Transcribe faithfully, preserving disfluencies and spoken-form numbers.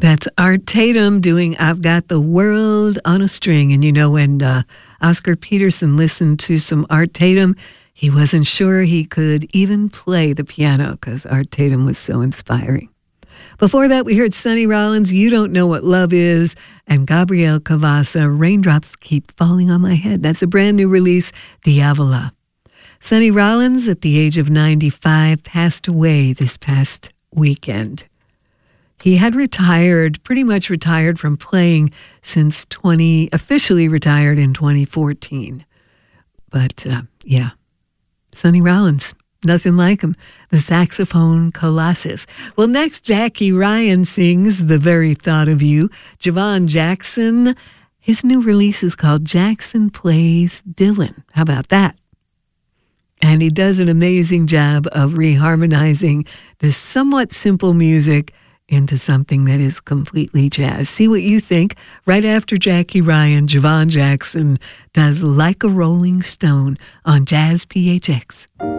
That's Art Tatum doing I've Got the World on a String. And you know, when uh, Oscar Peterson listened to some Art Tatum, he wasn't sure he could even play the piano because Art Tatum was so inspiring. Before that, we heard Sonny Rollins, You Don't Know What Love Is, and Gabriel Cavassa, Raindrops Keep Falling on My Head. That's a brand new release, Diavola. Sonny Rollins, at the age of ninety-five, passed away this past weekend. He had retired, pretty much retired from playing since twenty, officially retired in twenty fourteen. But, uh, yeah, Sonny Rollins, nothing like him. The saxophone colossus. Well, next, Jackie Ryan sings The Very Thought of You. Javon Jackson, his new release is called Jackson Plays Dylan. How about that? And he does an amazing job of reharmonizing this somewhat simple music into something that is completely jazz. See what you think. Right after Jackie Ryan, Javon Jackson does Like a Rolling Stone on Jazz P H X.